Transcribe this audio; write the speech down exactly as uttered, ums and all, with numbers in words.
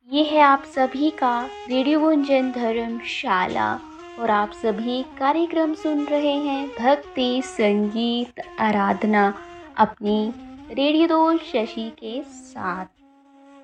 ये है आप सभी का रेडियो गुंजन धर्मशाला और आप सभी कार्यक्रम सुन रहे हैं भक्ति संगीत आराधना अपनी रेडियो दोस्त शशि के साथ।